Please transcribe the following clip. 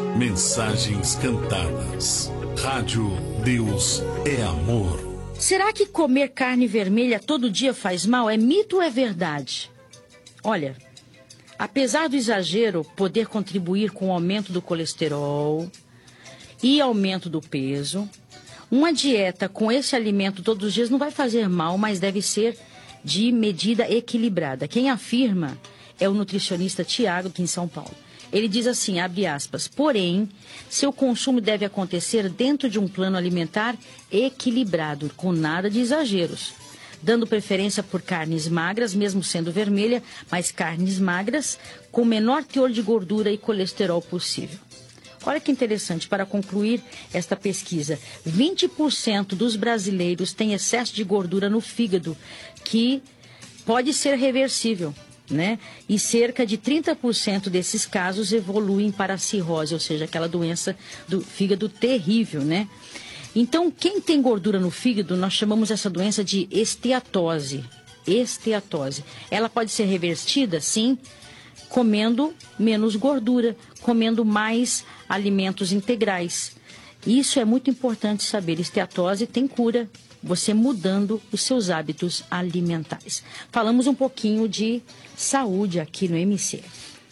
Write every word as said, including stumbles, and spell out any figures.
Mensagens cantadas. Rádio Deus é Amor. Será que comer carne vermelha todo dia faz mal? É mito ou é verdade? Olha, apesar do exagero poder contribuir com o aumento do colesterol e aumento do peso, uma dieta com esse alimento todos os dias não vai fazer mal, mas deve ser de medida equilibrada. Quem afirma é o nutricionista Tiago, aqui em São Paulo. Ele diz assim, abre aspas, porém, seu consumo deve acontecer dentro de um plano alimentar equilibrado, com nada de exageros, dando preferência por carnes magras, mesmo sendo vermelha, mas carnes magras com menor teor de gordura e colesterol possível. Olha que interessante, para concluir esta pesquisa, vinte por cento dos brasileiros têm excesso de gordura no fígado, que pode ser reversível, né? E cerca de trinta por cento desses casos evoluem para a cirrose, ou seja, aquela doença do fígado terrível, né? Então, quem tem gordura no fígado, nós chamamos essa doença de esteatose. Esteatose. Ela pode ser revertida, sim, comendo menos gordura, comendo mais alimentos integrais. Isso é muito importante saber. Esteatose tem cura, você mudando os seus hábitos alimentares. Falamos um pouquinho de saúde aqui no M C.